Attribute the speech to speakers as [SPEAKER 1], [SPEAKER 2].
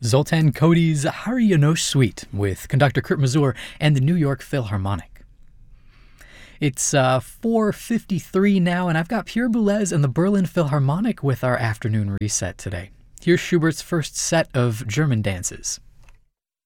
[SPEAKER 1] Zoltan Cody's Harry Suite with conductor Kurt Masur and the New York Philharmonic. It's 4:53 now, and I've got Pierre Boulez and the Berlin Philharmonic with our afternoon reset today. Here's Schubert's first set of German dances.